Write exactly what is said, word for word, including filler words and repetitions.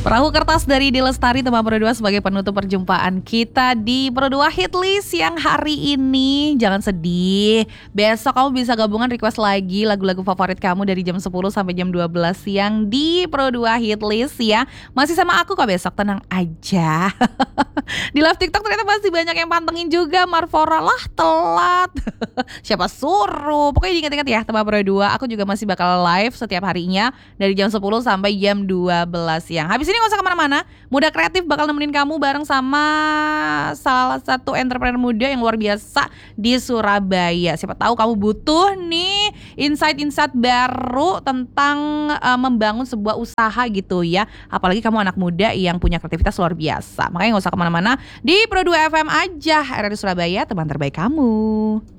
Perahu Kertas dari D Lestari teman Pro dua sebagai penutup perjumpaan kita di Pro dua Hit List yang hari ini. Jangan sedih, besok kamu bisa gabungan request lagi lagu-lagu favorit kamu dari jam sepuluh sampai jam dua belas siang di Pro dua Hit List ya. Masih sama aku kok besok, tenang aja. Di live TikTok ternyata masih banyak yang pantengin juga. Marfora lah telat. Siapa suruh? Pokoknya diingat-ingat ya teman Pro dua, aku juga masih bakal live setiap harinya dari jam sepuluh sampai jam dua belas siang. Habis ini gak usah kemana-mana, Muda Kreatif bakal nemenin kamu bareng sama salah satu entrepreneur muda yang luar biasa di Surabaya. Siapa tahu kamu butuh nih insight-insight baru tentang uh, membangun sebuah usaha gitu ya. Apalagi kamu anak muda yang punya kreativitas luar biasa. Makanya gak usah kemana-mana, di Pro dua F M aja, R R I Surabaya, teman terbaik kamu.